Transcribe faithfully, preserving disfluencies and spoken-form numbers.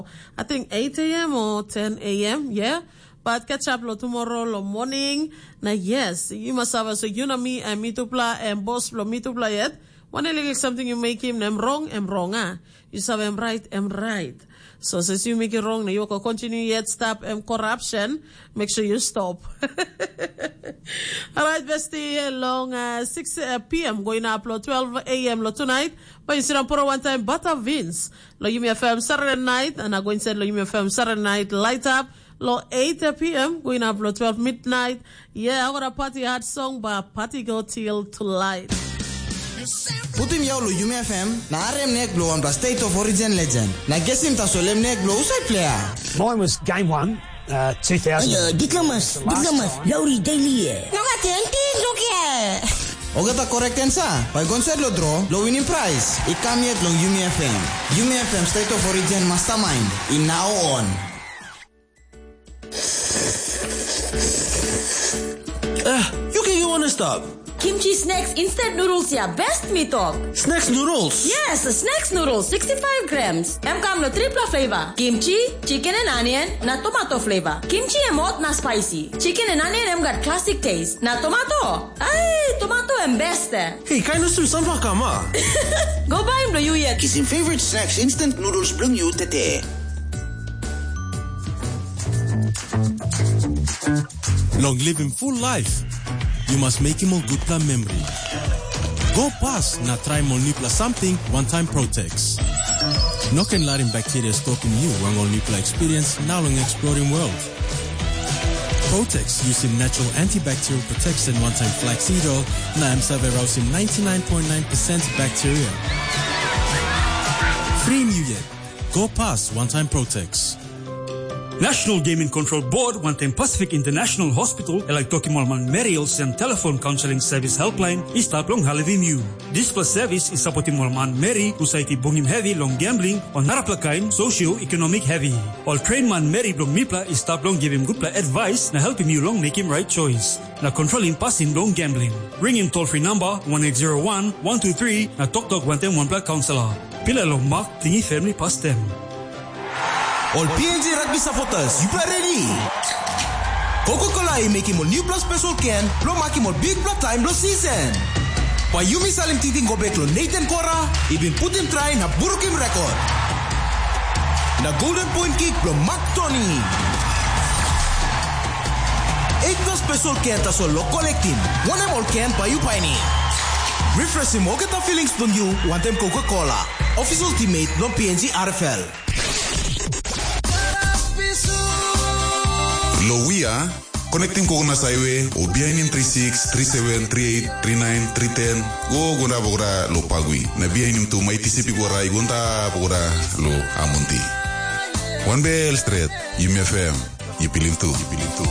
I think eight a.m. or ten a.m. Yeah. But catch up lo tomorrow lo morning. Na yes, you must have so you know me and me to play and boss lo me to play yet. When I like something you make him them wrong, I'm wrong, ah. You say I'm right, I'm right. So since you make it wrong, you can continue yet stop um, corruption. Make sure you stop. All right, bestie, long uh, six p.m. going to upload twelve a.m. lo tonight. But you see them for one time, Butter Vince. Lo you me F M Saturday night, and I'm going to say lo you me F M Saturday night light up. Lo eight p.m. going to upload twelve midnight. Yeah, I got a party hard song, but party go till to light. Putim jou lo U M F M na rem nek blow on the State of Origin legend. Na gesim ta solem nek blow usai player. Mine was game one, uh, two thousand. Ayo, diklemas, diklemas, Lauri Daily. Nonga tenti loke. Oga ta correct ensa. By concert lo draw, lo winning prize. It come yet long U M F M. U M F M State of Origin mastermind. In now on. Uh, you can you wanna stop? Kimchi Snacks instant noodles ya best me talk. Snacks noodles? Yes, Snacks noodles, sixty-five grams. Em come no triple flavor. Kimchi, chicken and onion, na tomato flavor. Kimchi em hot na spicy. Chicken and onion em got classic taste. Na tomato. Ay, tomato em best. Hey, kind of some sunflower kama. Go buy him no you yet. Kisim favorite snacks instant noodles bring you tete. Long living full life. You must make him a good plan memory. Go past na try Molnipla something one time Protex. No can let him bacteria stopping you when Molnipla experience now long exploring world. Protex using natural antibacterial protection one time flaxseed oil na am arousing ninety-nine point nine percent bacteria. Free new yet. Go past one time Protex. National Gaming Control Board one-time Pacific International Hospital elak Tokimolman Mariels and Telephone Counseling Service Helpline is taplong Halevim. This plus service is supporting Molman Mary Society Bungim Heavy Long Gambling on Naraplakain Socio-Economic Heavy. All train man Mary Blong Mipla is taplong give him good advice na help him you long make him right choice. Na controlling passing long gambling. Ring him toll-free number one eight zero one, one two three na Tok Tok one-time one-pla counselor. Pila long mark tingi family past them. All P N G rugby supporters, you are ready? Coca-Cola is making more new plus special can, lo making more big blood time lo season. Pa Yumi Salim titing go back lo Nathan Cora, ibin put him try na burukim record. Na golden point kick lo Mark Tony. Eight plus special can ta so lo collecting, one more can pa you paini. Refreshing mo get the feelings from you, one time Coca-Cola, official teammate lo P N G R F L. Lowia, connecting Kogunas Highway, o Biainin thirty-six, thirty-seven, thirty-eight, thirty-nine, three ten, go guna bogora lo pagui. Na Biainin to my T C P gora igunta bogora lo amunti. One Bell Street, U M F M, you pilih tu, you pilih tu.